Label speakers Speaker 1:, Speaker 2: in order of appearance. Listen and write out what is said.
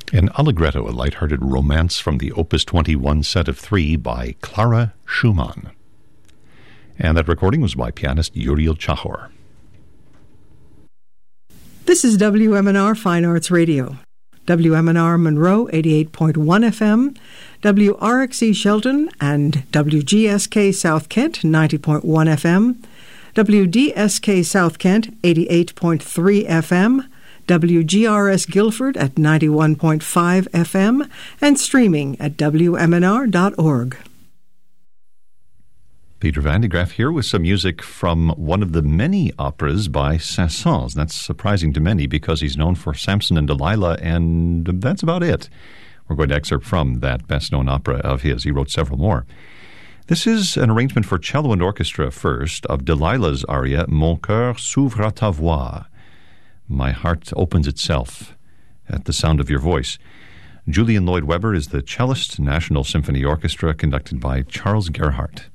Speaker 1: An Allegretto, a light-hearted romance from the Opus 21 set of 3 by Clara Schumann. And that recording was by pianist Uriel Chahor.
Speaker 2: This is WMNR Fine Arts Radio. WMNR Monroe 88.1 FM, WRXE Shelton and WGSK South Kent 90.1 FM, WDSK South Kent 88.3 FM, WGRS Guilford at 91.5 FM, and streaming at WMNR.org.
Speaker 1: Peter Van de Graaff here with some music from one of the many operas by Saint-Saëns. That's surprising to many because he's known for Samson and Delilah, and that's about it. We're going to excerpt from that best-known opera of his. He wrote several more. This is an arrangement for cello and orchestra first of Delilah's aria, Mon cœur s'ouvre à ta voix. My heart opens itself at the sound of your voice. Julian Lloyd Webber is the cellist, National Symphony Orchestra, conducted by Charles Gerhardt.